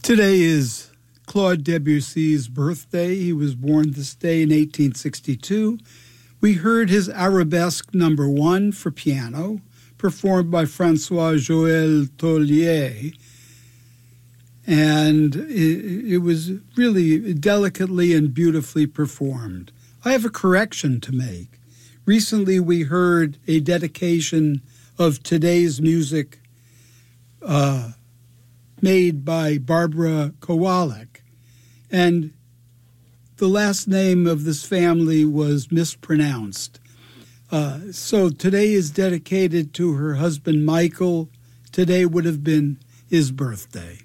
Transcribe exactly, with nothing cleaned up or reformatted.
Today is Claude Debussy's birthday. He was born this day in eighteen sixty-two. We heard his Arabesque number one for piano, performed by François-Joël Tollier. And it, it was really delicately and beautifully performed. I have a correction to make. Recently we heard a dedication of today's music uh, made by Barbara Kowalik. And the last name of this family was mispronounced. Uh, so today is dedicated to her husband, Michael. Today would have been his birthday.